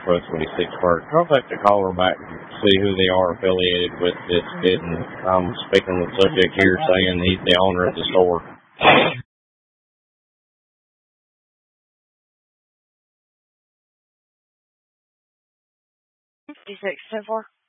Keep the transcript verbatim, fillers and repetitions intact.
Northwest twenty-six Park. I'll have to call her back and see who they are affiliated with this kid. And I'm speaking with the subject here saying he's the owner of the store. fifty-six ten four.